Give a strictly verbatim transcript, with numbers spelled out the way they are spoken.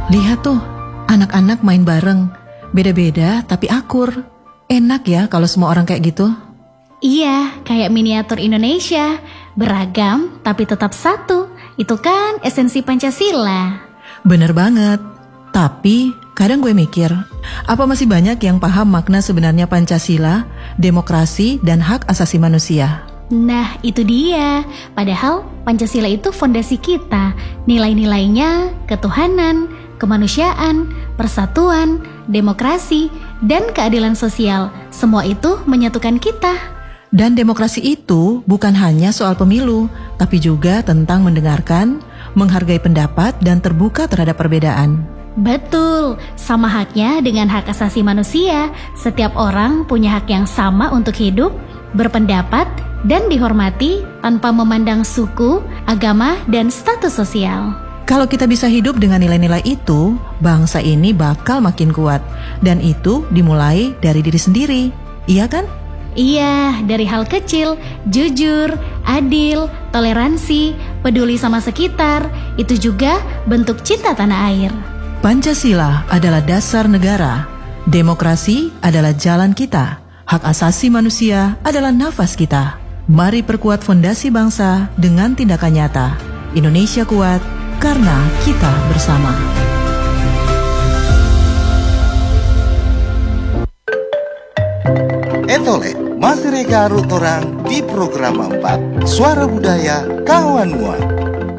Lihat tuh, anak-anak main bareng, beda-beda tapi akur. Enak ya kalau semua orang kayak gitu. Iya, kayak miniatur Indonesia, beragam tapi tetap satu. Itu kan esensi Pancasila. Bener banget. Tapi kadang gue mikir, apa masih banyak yang paham makna sebenarnya Pancasila, demokrasi, dan hak asasi manusia? Nah, itu dia. Padahal Pancasila itu fondasi kita. Nilai-nilainya ketuhanan, kemanusiaan, persatuan, demokrasi, dan keadilan sosial. Semua itu menyatukan kita. Dan demokrasi itu bukan hanya soal pemilu, tapi juga tentang mendengarkan, menghargai pendapat, dan terbuka terhadap perbedaan. Betul, sama haknya dengan hak asasi manusia. Setiap orang punya hak yang sama untuk hidup, berpendapat, dan dihormati tanpa memandang suku, agama, dan status sosial. Kalau kita bisa hidup dengan nilai-nilai itu, bangsa ini bakal makin kuat. Dan itu dimulai dari diri sendiri, iya kan? Iya, dari hal kecil, jujur, adil, toleransi, peduli sama sekitar, itu juga bentuk cinta tanah air. Pancasila adalah dasar negara, demokrasi adalah jalan kita, hak asasi manusia adalah nafas kita. Mari perkuat fondasi bangsa dengan tindakan nyata. Indonesia kuat karena kita bersama. Etole, masih reka arut orang di program empat Suara Budaya Kawan Muat.